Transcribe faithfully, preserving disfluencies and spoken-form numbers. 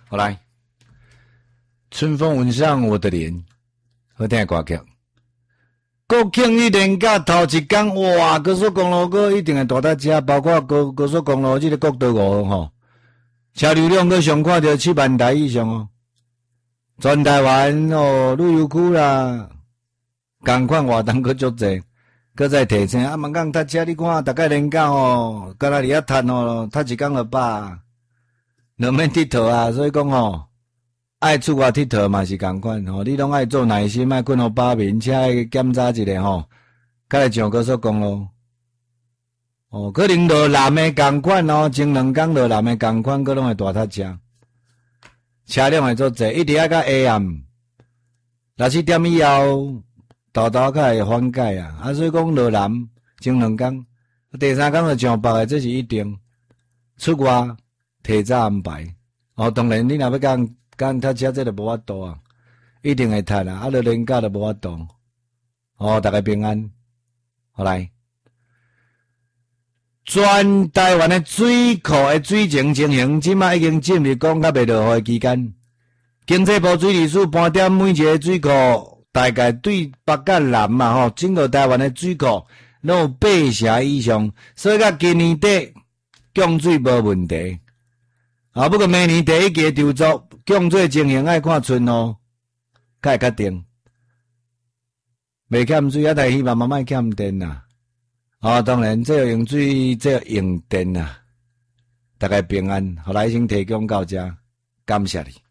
好来，春风吻上我的脸，好听的歌曲。国庆日连假头一天，哇！高速公路个一定会大搭车，包括高高速公路即个国道五吼，车流量个上看到七万台以上哦。全台湾哦，旅游区啦，共款活动个足济，搁再提醒啊，莫讲搭车，你看，逐个连假哦，敢若伫遐趁哦，趁一工就饱，就免佚佗啊。所以讲吼，爱出外佚佗嘛是共款吼，你拢爱做耐心，爱困互饱眠，且爱检查一下吼，甲会上高速公路。哦，可能落南的共款哦，前两工落南的共款，佮拢会大塞车。车辆会足济，一直啊到下暗，六七点以后，豆豆较会缓解啊。啊，所以讲落南前两工，第三工就上北的，这是一定。出外提早安排。哦，当然你若要讲讲搭车，这就无法度啊，一定会趁啊。啊，落连假就无法度。哦，大家平安。好来。全台湾的水库的水情情形，即马已经进入讲较未落雨的期间。经济部水利署盘点每一个水库，大概对北甲南嘛吼，整个台湾的水库拢有八成以上，所以到今年底降水无问题。啊，不过明年第一季丢作降水情形爱看春哦，才会确定。未欠水啊，但希望慢慢欠电啦。哦，当然，这个用水，这个用电啊，大家平安，互来先提供到这，感谢你。